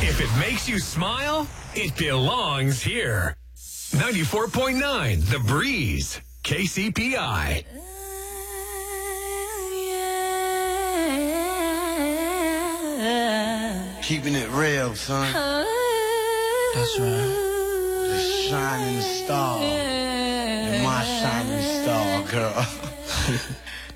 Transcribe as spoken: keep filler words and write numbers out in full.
If it makes you smile, it belongs here. ninety-four point nine The Breeze, K C P I. Keeping it real, son. That's right. The shining star. You're my shining star, girl.